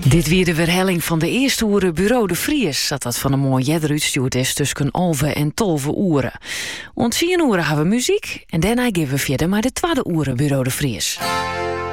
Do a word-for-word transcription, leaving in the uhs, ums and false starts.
Dit weer de herhaling van de eerste oeren Bureau de Vries. Dat dat van een mooi jeder uitstuurd is tussen elve en tolve oeren. Om tien oeren hebben we muziek en daarna geven we verder maar de tweede oeren Bureau de Vries.